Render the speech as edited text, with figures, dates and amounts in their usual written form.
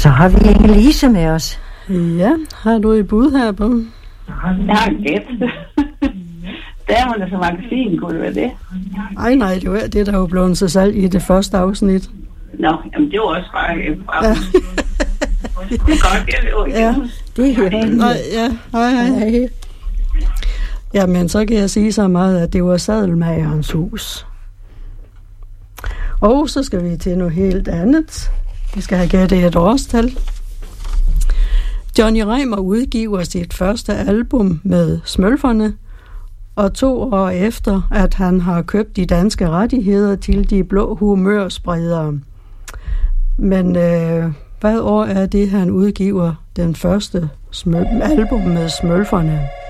Så har vi Inge-Lise med os. Ja, har du et bud her på? Jeg har en gæt. Damernes magasin, kunne det være det? Ej, nej, det var det, der var blevet så salg i det første afsnit. Nå, jamen det var også bare... Ja. Det er godt, jeg ved ikke. Ja, Det er helt nej, ja, hej. Jamen, så kan jeg sige så meget, at det var Sadelmagerens hus. Og så skal vi til noget helt andet. Vi skal have gættet et årstal. Johnny Reimer udgiver sit første album med Smølferne, og 2 år efter, at han har købt de danske rettigheder til de blå humørspredere. Men hvad år er det, han udgiver den første album med Smølferne?